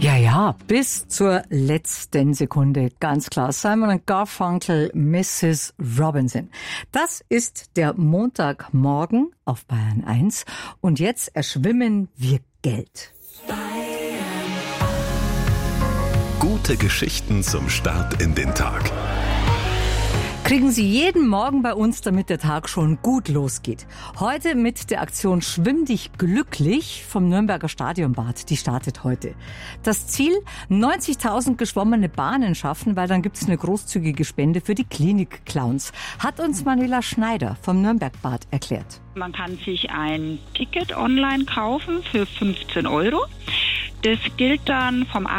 Ja, bis zur letzten Sekunde, ganz klar. Simon & Garfunkel, Mrs. Robinson. Das ist der Montagmorgen auf Bayern 1 und jetzt erschwimmen wir Geld. Gute Geschichten zum Start in den Tag. Kriegen Sie jeden Morgen bei uns, damit der Tag schon gut losgeht. Heute mit der Aktion Schwimm dich glücklich vom Nürnberger Stadionbad. Die startet heute. Das Ziel, 90.000 geschwommene Bahnen schaffen, weil dann gibt's eine großzügige Spende für die Klinik-Clowns. Hat uns Manuela Schneider vom Nürnbergbad erklärt. Man kann sich ein Ticket online kaufen für 15 Euro. Das gilt dann vom